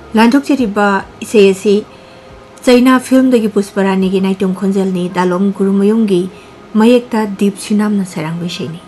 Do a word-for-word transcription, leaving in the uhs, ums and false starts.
लांथोक्चरिबा इसे असि China film दगी Pushparani की नाइटोम खोंजलनी दालोम गुरुमयुंगी मयेक्ता दीप सिनामना सरांग विषयनी।